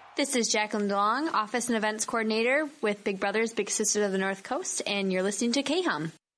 This is Jacqueline DeLong, Office and Events Coordinator with Big Brothers Big Sisters of the North Coast, and you're listening to KHUM.